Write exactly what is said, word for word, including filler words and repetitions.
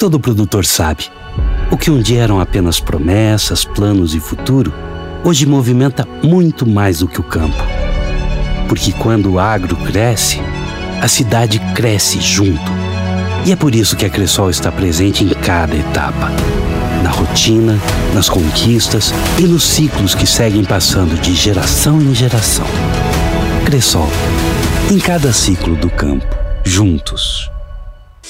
todo produtor sabe. O que um dia eram apenas promessas, planos e futuro, hoje movimenta muito mais do que o campo. Porque quando o agro cresce, a cidade cresce junto. E é por isso que a Cressol está presente em cada etapa. Na rotina, nas conquistas e nos ciclos que seguem passando de geração em geração. Cressol, em cada ciclo do campo, juntos.